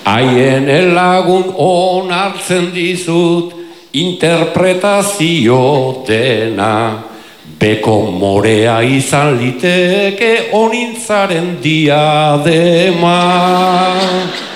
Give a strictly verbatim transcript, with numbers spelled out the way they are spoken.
Haien lagun onartzen dizut interpretazio dena. Beko morea izan liteke onintzaren diadema.